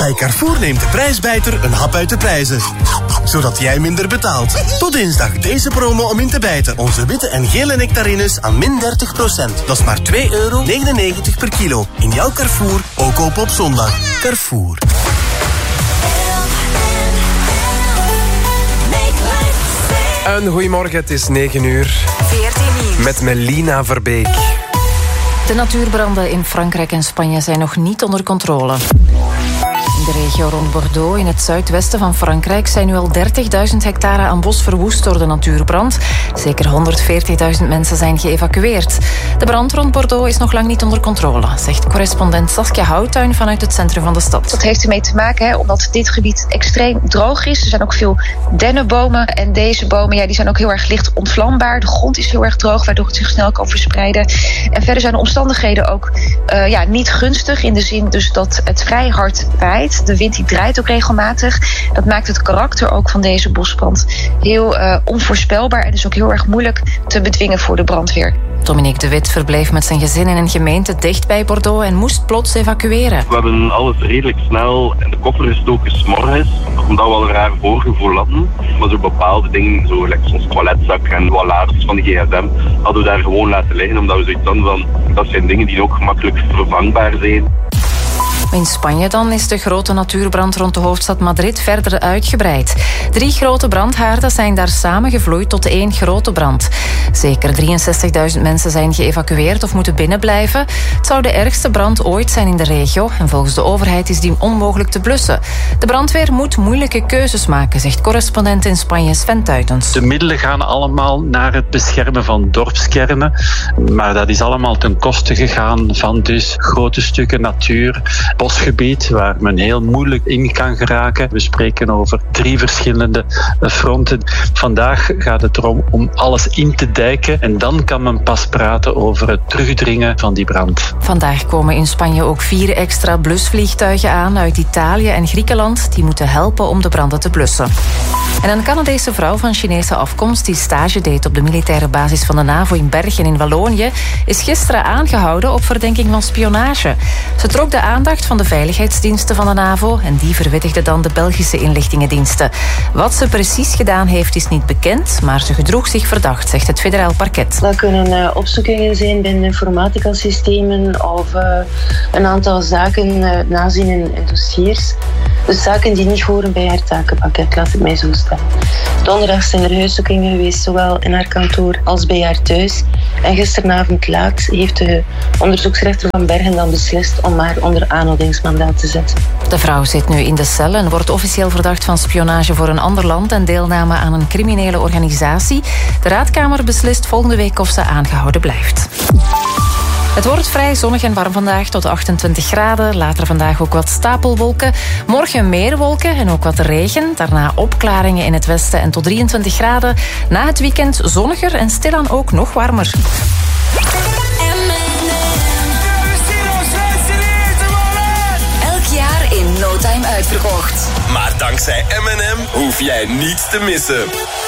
Bij Carrefour neemt de prijsbijter een hap uit de prijzen. Zodat jij minder betaalt. Tot dinsdag deze promo om in te bijten. Onze witte en gele nectarines aan min 30%. Dat is maar €2,99 per kilo. In jouw Carrefour, ook open op zondag. Carrefour. Een goeiemorgen, het is 9 uur. 14 nieuws. Met Melina Verbeek. De natuurbranden in Frankrijk en Spanje zijn nog niet onder controle. In de regio rond Bordeaux, in het zuidwesten van Frankrijk, zijn nu al 30.000 hectare aan bos verwoest door de natuurbrand. Zeker 140.000 mensen zijn geëvacueerd. De brand rond Bordeaux is nog lang niet onder controle, zegt correspondent Saskia Houttuin vanuit het centrum van de stad. Dat heeft ermee te maken, omdat dit gebied extreem droog is. Er zijn ook veel dennenbomen en deze bomen die zijn ook heel erg licht ontvlambaar. De grond is heel erg droog, waardoor het zich snel kan verspreiden. En verder zijn de omstandigheden ook niet gunstig, in de zin dus dat het vrij hard waait. De wind die draait ook regelmatig. Dat maakt het karakter ook van deze bosbrand heel onvoorspelbaar en dus ook heel erg moeilijk te bedwingen voor de brandweer. Dominique de Wit verbleef met zijn gezin in een gemeente dicht bij Bordeaux en moest plots evacueren. We hebben alles redelijk snel in de koffer gestoken 's morgens, omdat we al een raar voorgevoel hadden. Maar zo bepaalde dingen, zo like ons toiletzak en wat laadjes van de gsm, hadden we daar gewoon laten liggen, omdat we zoiets hadden van, dat zijn dingen die ook gemakkelijk vervangbaar zijn. In Spanje dan is de grote natuurbrand rond de hoofdstad Madrid verder uitgebreid. 3 grote brandhaarden zijn daar samengevloeid tot 1 grote brand. Zeker 63.000 mensen zijn geëvacueerd of moeten binnenblijven. Het zou de ergste brand ooit zijn in de regio en volgens de overheid is die onmogelijk te blussen. De brandweer moet moeilijke keuzes maken, zegt correspondent in Spanje Sven Tuitens. De middelen gaan allemaal naar het beschermen van dorpskernen, maar dat is allemaal ten koste gegaan van dus grote stukken natuur, bosgebied waar men heel moeilijk in kan geraken. We spreken over 3 verschillende fronten. Vandaag gaat het erom om alles in te dijken en dan kan men pas praten over het terugdringen van die brand. Vandaag komen in Spanje ook 4 extra blusvliegtuigen aan uit Italië en Griekenland. Die moeten helpen om de branden te blussen. En een Canadese vrouw van Chinese afkomst die stage deed op de militaire basis van de NAVO in Bergen in Wallonië is gisteren aangehouden op verdenking van spionage. Ze trok de aandacht van de veiligheidsdiensten van de NAVO en die verwittigden dan de Belgische inlichtingendiensten. Wat ze precies gedaan heeft is niet bekend, maar ze gedroeg zich verdacht, zegt het federaal parket. Dat kunnen opzoekingen zijn binnen informatica-systemen of een aantal zaken nazien in dossiers. Dus zaken die niet horen bij haar takenpakket, laat ik mij zo stellen. Donderdag zijn er huiszoekingen geweest, zowel in haar kantoor als bij haar thuis. En gisteravond laat heeft de onderzoeksrechter van Bergen dan beslist om haar onder aanhoudingsmandaat te zetten. De vrouw zit nu in de cel en wordt officieel verdacht van spionage voor een ander land en deelname aan een criminele organisatie. De Raadkamer beslist volgende week of ze aangehouden blijft. Het wordt vrij zonnig en warm vandaag tot 28 graden. Later vandaag ook wat stapelwolken. Morgen meer wolken en ook wat regen. Daarna opklaringen in het westen en tot 23 graden. Na het weekend zonniger en stilaan ook nog warmer. Elk jaar in no time uitverkocht. Maar dankzij M&M hoef jij niets te missen.